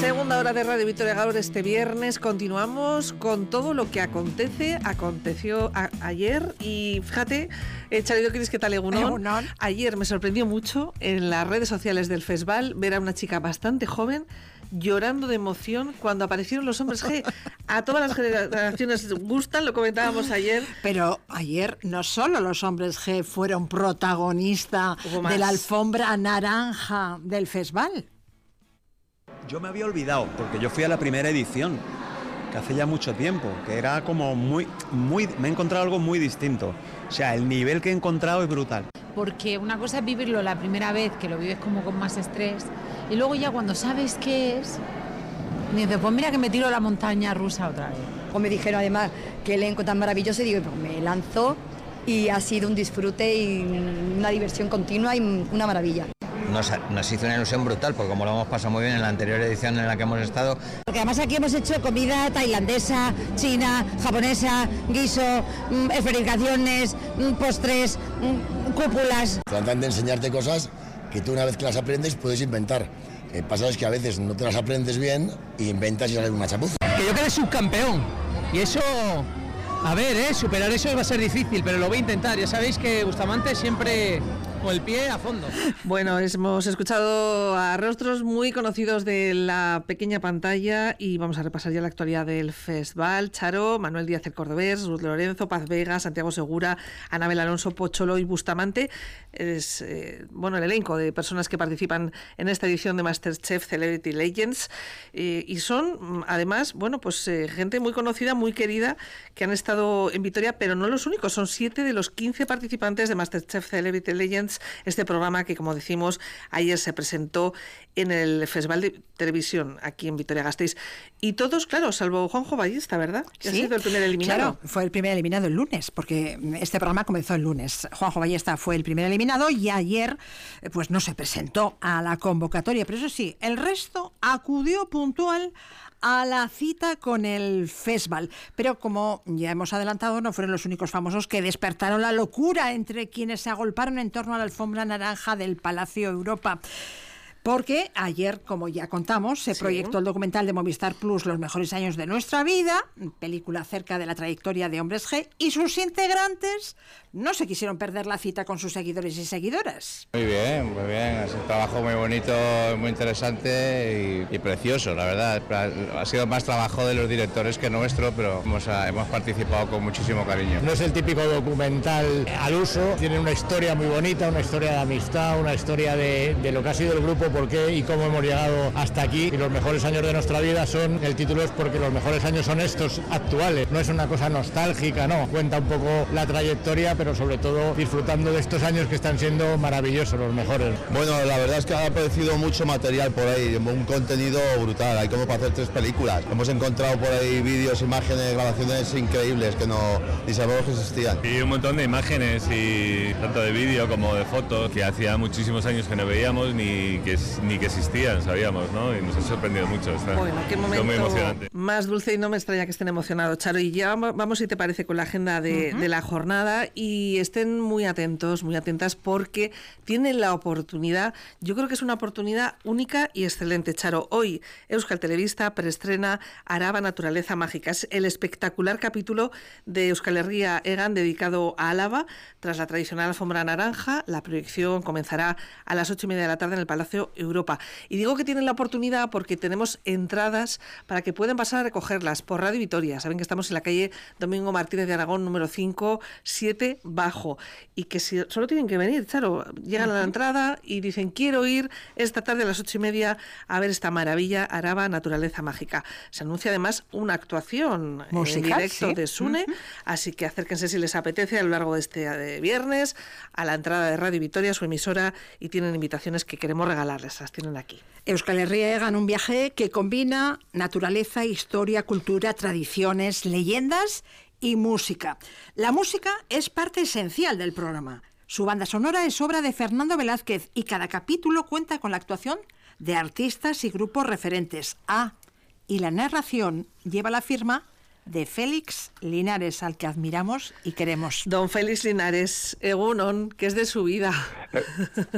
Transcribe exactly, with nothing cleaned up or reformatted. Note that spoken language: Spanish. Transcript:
Segunda hora de Radio Vitoria Gaur este viernes. Continuamos con todo lo que acontece, aconteció a, ayer. Y fíjate, eh, Charido Cris, ¿qué tal, Egunon? Egunon. Ayer me sorprendió mucho en las redes sociales del festival ver a una chica bastante joven llorando de emoción cuando aparecieron los hombres G. A todas las generaciones gustan, lo comentábamos ayer. Pero ayer no solo los hombres G fueron protagonistas de la alfombra naranja del festival. Yo me había olvidado, porque yo fui a la primera edición, que hace ya mucho tiempo, que era como muy, muy, me he encontrado algo muy distinto. O sea, el nivel que he encontrado es brutal. Porque una cosa es vivirlo la primera vez, que lo vives como con más estrés, y luego ya cuando sabes qué es, me dices, pues mira que me tiro la montaña rusa otra vez. O me dijeron además que elenco tan maravilloso, y digo, pues me lanzo, y ha sido un disfrute y una diversión continua y una maravilla. Nos, nos hizo una ilusión brutal, porque como lo hemos pasado muy bien en la anterior edición en la que hemos estado. Porque además aquí hemos hecho comida tailandesa, china, japonesa, guiso, mmm, esferificaciones, mmm, postres, mmm, cúpulas. Tratan de enseñarte cosas que tú una vez que las aprendes puedes inventar. El pasado es que a veces no te las aprendes bien y inventas y sale una chapuza. Que yo quedé subcampeón y eso... A ver, eh, superar eso va a ser difícil, pero lo voy a intentar. Ya sabéis que Bustamante siempre con el pie a fondo. Bueno, hemos escuchado a rostros muy conocidos de la pequeña pantalla y vamos a repasar ya la actualidad del festival. Charo, Manuel Díaz el Cordobés, Ruth Lorenzo, Paz Vega, Santiago Segura, Anabel Alonso, Pocholo y Bustamante. Es eh, bueno, el elenco de personas que participan en esta edición de MasterChef Celebrity Legends eh, y son además, bueno, pues eh, gente muy conocida, muy querida, que han estado en Vitoria, pero no los únicos, son siete de los quince participantes de MasterChef Celebrity Legends, este programa que, como decimos, ayer se presentó en el Festival de Televisión aquí en Vitoria-Gasteiz. Y todos, claro, salvo Juanjo Ballesta, ¿verdad? Que sí, ha sido el primer eliminado. Claro, fue el primer eliminado el lunes, porque este programa comenzó el lunes. Juanjo Ballesta fue el primer eliminado y ayer pues no se presentó a la convocatoria, pero eso sí, el resto acudió puntual a la cita con el festival. Pero como ya hemos adelantado, no fueron los únicos famosos que despertaron la locura entre quienes se agolparon en torno a la alfombra naranja del Palacio Europa. Porque ayer, como ya contamos, se sí. proyectó el documental de Movistar Plus Los mejores años de nuestra vida, película acerca de la trayectoria de Hombres G, y sus integrantes no se quisieron perder la cita con sus seguidores y seguidoras. Muy bien, muy bien, es un trabajo muy bonito, muy interesante y, y precioso, la verdad. Ha sido más trabajo de los directores que nuestro, pero hemos, hemos participado con muchísimo cariño. No es el típico documental al uso, tiene una historia muy bonita, una historia de amistad, una historia de, de lo que ha sido el grupo, por qué y cómo hemos llegado hasta aquí. Y los mejores años de nuestra vida son, el título es porque los mejores años son estos actuales, no es una cosa nostálgica, no, cuenta un poco la trayectoria, pero sobre todo disfrutando de estos años que están siendo maravillosos, los mejores. Bueno, la verdad es que ha aparecido mucho material por ahí, un contenido brutal, hay como para hacer tres películas. Hemos encontrado por ahí vídeos, imágenes, grabaciones increíbles que no ni sabíamos que existían. Y un montón de imágenes, y tanto de vídeo como de fotos, que hacía muchísimos años que no veíamos ni que ni que existían, sabíamos, ¿no? Y nos ha sorprendido mucho. Está, bueno, qué momento muy emocionante. Más dulce, y no me extraña que estén emocionados, Charo. Y ya vamos, si te parece, con la agenda de, uh-huh. de la jornada, y estén muy atentos, muy atentas, porque tienen la oportunidad, yo creo que es una oportunidad única y excelente, Charo. Hoy Euskal Telebista preestrena Araba Naturaleza Mágica. Es el espectacular capítulo de Euskal Herria Egan dedicado a Álava. Tras la tradicional alfombra naranja, la proyección comenzará a las ocho y media de la tarde en el Palacio Europa. Y digo que tienen la oportunidad porque tenemos entradas para que puedan pasar a recogerlas por Radio Vitoria. Saben que estamos en la calle Domingo Martínez de Aragón, número cinco, siete bajo. Y que si solo tienen que venir, Charo, llegan uh-huh. a la entrada y dicen, quiero ir esta tarde a las ocho y media a ver esta maravilla, Araba Naturaleza Mágica. Se anuncia además una actuación musical, en directo sí. de Sune, uh-huh. así que acérquense si les apetece a lo largo de este de viernes a la entrada de Radio Vitoria, su emisora, y tienen invitaciones que queremos regalarles, las tienen aquí. Euskal Herria Egan, un viaje que combina naturaleza, historia, cultura, tradiciones, leyendas y música. La música es parte esencial del programa. Su banda sonora es obra de Fernando Velázquez y cada capítulo cuenta con la actuación de artistas y grupos referentes. Ah, y la narración lleva la firma de Félix Linares, al que admiramos y queremos. Don Félix Linares, Egunon, que es de su vida.